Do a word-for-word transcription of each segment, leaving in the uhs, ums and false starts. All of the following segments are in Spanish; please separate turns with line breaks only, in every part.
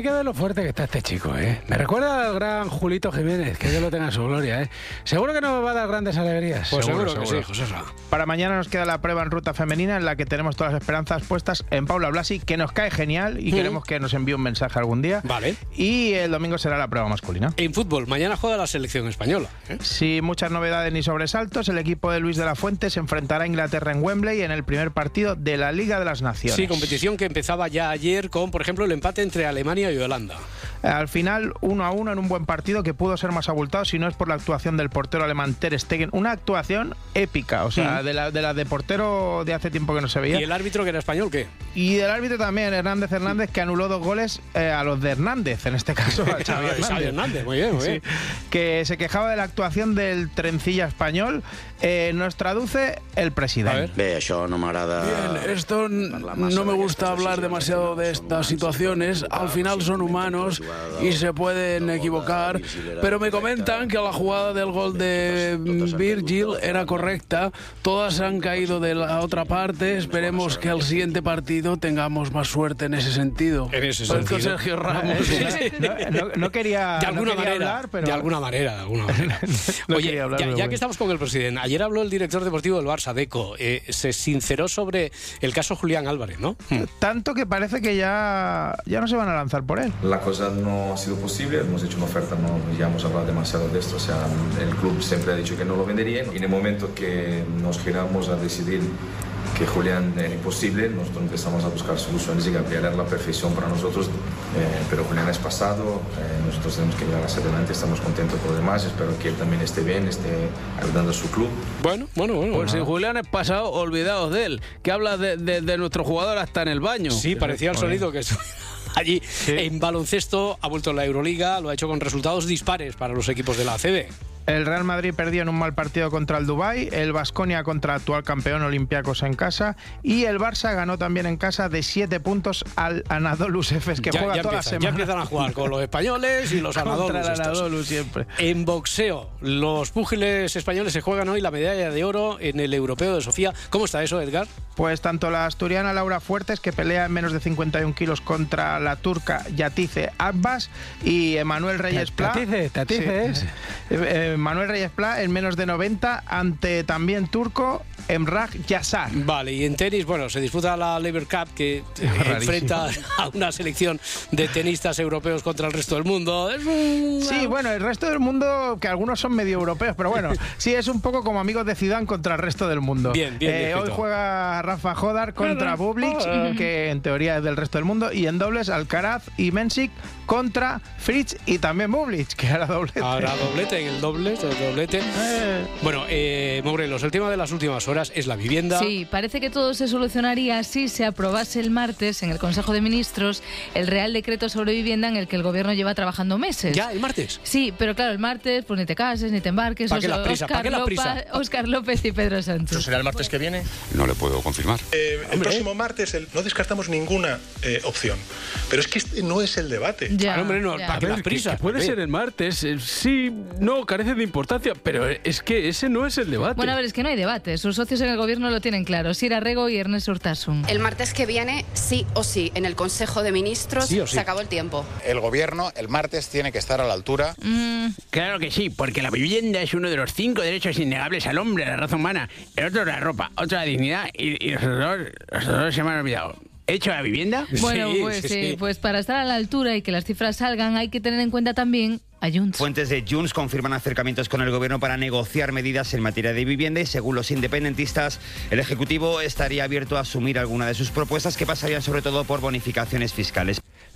Hay que ver lo fuerte que está este chico, ¿eh? Me recuerda al gran Julito Jiménez, que Dios lo tenga en su gloria, ¿eh? Seguro que nos va a dar grandes alegrías.
Pues seguro, seguro,
seguro
que sí, José.
Para mañana nos queda la prueba en ruta femenina, en la que tenemos todas las esperanzas puestas en Paula Blasi, que nos cae genial y mm. queremos que nos envíe un mensaje algún día.
Vale.
Y el domingo será la prueba masculina.
En fútbol, mañana juega la selección española, ¿eh?
Sin muchas novedades ni sobresaltos, el equipo de Luis de la Fuente se enfrentará a Inglaterra en Wembley en el primer partido de la Liga de las Naciones.
Sí, competición que empezaba ya ayer con, por ejemplo, el empate entre Alemania y Holanda.
Al final, uno a uno en un buen partido que pudo ser más abultado si no es por la actuación del portero alemán Ter Stegen. Una actuación épica, o sea, mm. de la de la de portero de hace tiempo que no se veía.
¿Y el árbitro que era español qué?
Y el árbitro también, Hernández Hernández, que anuló dos goles eh, a los de Hernández, en este caso a Xavi Hernández.
Xavi Hernández, muy bien, muy bien.
Sí, que se quejaba de la actuación del trencilla español. Eh, nos traduce el presidente.
Bé, això no m'agrada...
Bien, esto no me gusta hablar demasiado de estas situaciones. Al final son humanos y se pueden equivocar, pero me comentan que la jugada del gol de Virgil era correcta. Todas han caído de la otra parte. Esperemos que el siguiente partido tengamos más suerte en ese sentido.
En ese
Con
sentido.
Sergio Ramos.
No, no, no quería,
de alguna
no quería
manera,
hablar, pero...
de alguna manera, de alguna manera.
no
Oye,
hablar,
ya, ya
bueno.
que estamos con el presidente, ayer habló el director deportivo del Barça, Deco, eh, se sinceró sobre el caso Julián Álvarez, ¿no?
Tanto que parece que ya, ya no se van a lanzar por él.
La cosa no ha sido posible, hemos hecho una oferta, no, ya hemos hablado demasiado de esto, o sea, el club siempre ha dicho que no lo vendería y en el momento que nos giramos a decidir que Julián era imposible, nosotros empezamos a buscar soluciones y Gabriel era la perfección para nosotros, eh, pero Julián es pasado, eh, nosotros tenemos que llegar hacia adelante, estamos contentos por lo demás, espero que él también esté bien, esté ayudando a su club.
Bueno, bueno, bueno.
Pues
bueno.
si Julián es pasado, olvidaos de él, que habla de, de, de nuestro jugador hasta en el baño.
Sí, parecía el sonido que estuvo allí. Sí. En baloncesto ha vuelto la Euroliga, lo ha hecho con resultados dispares para los equipos de la A C B.
El Real Madrid perdió en un mal partido contra el Dubái, el Baskonia contra el actual campeón Olympiacos en casa y el Barça ganó también en casa de siete puntos al Anadolu Efes, que
ya,
juega
ya
toda la
empiezan,
semana.
Ya empiezan a jugar con los españoles y los Anadolu.
Contra el Anadolu siempre.
En boxeo, los púgiles españoles se juegan hoy la medalla de oro en el Europeo de Sofía. ¿Cómo está eso, Edgar?
Pues tanto la asturiana Laura Fuertes, que pelea en menos de cincuenta y un kilos contra la turca Yatice Abbas, y Emanuel Reyes Pla.
Tatice, Tatice
sí. es. Manuel Reyes Pla en menos de noventa ante también turco Emrah Yassar.
Vale, y en tenis, bueno, se disputa la Lever Cup, que enfrenta a una selección de tenistas europeos contra el resto del mundo. Es un...
Sí, bueno, el resto del mundo, que algunos son medio europeos, pero bueno, sí, es un poco como amigos de Zidane contra el resto del mundo.
Bien, bien.
Eh, hoy juega Rafa Jodar contra Bublik, que en teoría es del resto del mundo, y en dobles Alcaraz y Mensik contra Fritz y también Bublik, que hará doblete.
Ahora doblete en el doble, el doblete. Eh. Bueno, eh, Morelos, el tema de las últimas horas es la vivienda.
Sí, parece que todo se solucionaría si se aprobase el martes en el Consejo de Ministros el Real Decreto sobre vivienda en el que el Gobierno lleva trabajando meses.
¿Ya, el martes?
Sí, pero claro, el martes, pues ni te cases, ni te embarques.
¿Para qué la prisa? ¿Para qué la prisa?
Óscar López y Pedro Sánchez.
¿Eso será el martes que viene?
No le puedo confirmar.
Eh, el próximo martes el, no descartamos ninguna eh, opción. Pero es que este no es el debate.
Ya,
ah, hombre, no,
ya.
¿para qué
A ver,
las prisas?
que, que puede ser el martes, eh, sí, no, carece de importancia, pero es que ese no es el debate.
Bueno, a ver, es que no hay debate. Sus socios en el Gobierno lo tienen claro. Sira Rego y Ernest Urtasun.
El martes que viene, sí o sí, en el Consejo de Ministros
sí o sí.
se acabó el tiempo.
El Gobierno el martes tiene que estar a la altura.
Mm.
Claro que sí, porque la vivienda es uno de los cinco derechos innegables al hombre, a la raza humana. El otro es la ropa, otro la dignidad y, y los, otros, los otros se me han olvidado. ¿Hecho la vivienda?
Bueno,
sí,
pues
sí,
sí,
sí.
pues para estar a la altura y que las cifras salgan hay que tener en cuenta también a Junts.
Fuentes de Junts confirman acercamientos con el Gobierno para negociar medidas en materia de vivienda y según los independentistas, el Ejecutivo estaría abierto a asumir alguna de sus propuestas que pasarían sobre todo por bonificaciones fiscales.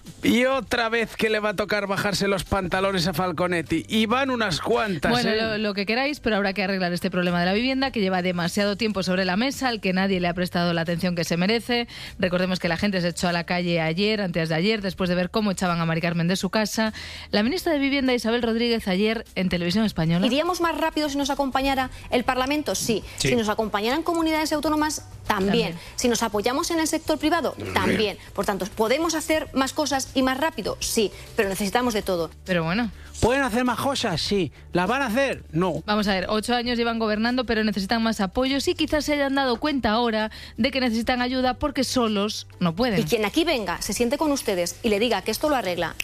Y otra vez que le va a tocar bajarse los pantalones a Falconetti. Y van unas cuantas,
Bueno,
¿eh?
lo, lo que queráis, pero habrá que arreglar este problema de la vivienda que lleva demasiado tiempo sobre la mesa, al que nadie le ha prestado la atención que se merece. Recordemos que la gente se echó a la calle ayer, antes de ayer, después de ver cómo echaban a Mari Carmen de su casa. La ministra de Vivienda, Isabel Rodríguez, ayer en Televisión Española.
¿Iríamos más rápido si nos acompañara el Parlamento? Sí.
Sí.
Si nos acompañaran comunidades autónomas, también.
También.
Si nos apoyamos en el sector privado, también. Por tanto, ¿podemos hacer más cosas? cosas y más rápido, sí, pero necesitamos de todo.
Pero bueno.
¿Pueden hacer más cosas? Sí. ¿Las van a hacer? No.
Vamos a ver, ocho años llevan gobernando, pero necesitan más apoyos y quizás se hayan dado cuenta ahora de que necesitan ayuda porque solos no pueden.
Y quien aquí venga, se siente con ustedes y le diga que esto lo arregla